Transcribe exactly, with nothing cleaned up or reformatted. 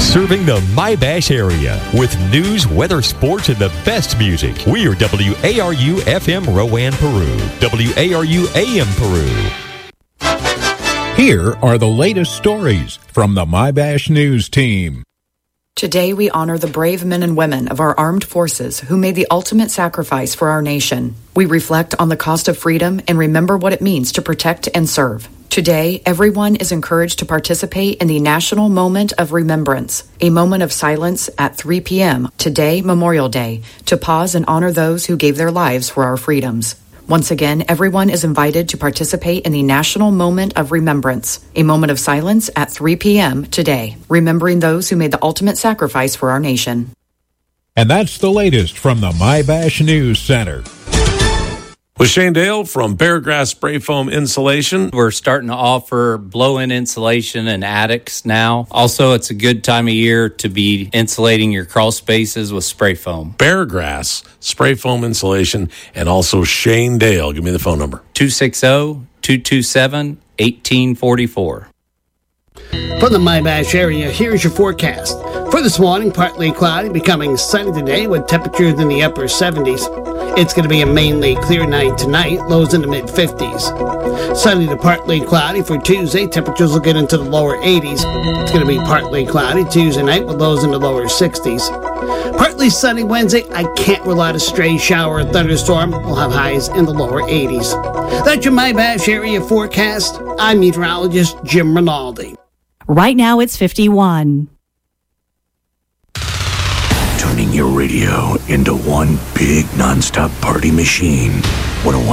Serving the My-Bash area with news, weather, sports, and the best music. We are W A R U F M Rowan, Peru. W A R U A M Peru. Here are the latest stories from the My-Bash News team. Today, we honor the brave men and women of our armed forces who made the ultimate sacrifice for our nation. We reflect on the cost of freedom and remember what it means to protect and serve. Today, everyone is encouraged to participate in the National Moment of Remembrance, a moment of silence at three p.m. today, Memorial Day, to pause and honor those who gave their lives for our freedoms. Once again, everyone is invited to participate in the National Moment of Remembrance, a moment of silence at three p.m. today, remembering those who made the ultimate sacrifice for our nation. And that's the latest from the My-Bash News Center. With Shane Dale from Beargrass Spray Foam Insulation. We're starting to offer blow-in insulation in attics now. Also, it's a good time of year to be insulating your crawl spaces with spray foam. Beargrass Spray Foam Insulation, and also Shane Dale. Give me the phone number. two six zero, two two seven, one eight four four. From the My-Bash area, here's your forecast. For this morning, partly cloudy, becoming sunny today with temperatures in the upper seventies. It's going to be a mainly clear night tonight, lows in the mid-fifties. Sunny to partly cloudy for Tuesday, temperatures will get into the lower eighties. It's going to be partly cloudy Tuesday night with lows in the lower sixties. Partly sunny Wednesday, I can't rule out a stray shower or thunderstorm. We'll have highs in the lower eighties. That's your My-Bash area forecast. I'm meteorologist Jim Rinaldi. Right now it's fifty-one. Turning your radio into one big nonstop party machine. one oh one